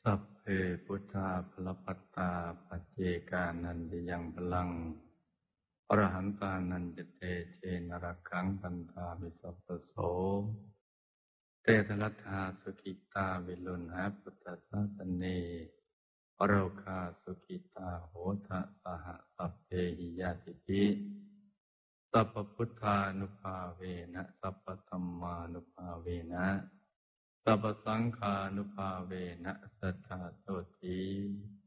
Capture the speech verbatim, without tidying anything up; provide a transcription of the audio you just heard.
สัพเพพุทธาภลปัตตาปัจเจกานันติยังพลังอรหันตานันจเตเชนรักขังปันธาวิสัพพโสเตทรัตถาสุขิตาวิลุณหาพุทธศาสเนอโรคาสุขิตาโหทะสหสัพเพหิยาติปิสัพพพุทธานุภาเวนะสัพพธัมมานุภาเวนะสัพพสังฆานุภาเวนะสัทธาโสติ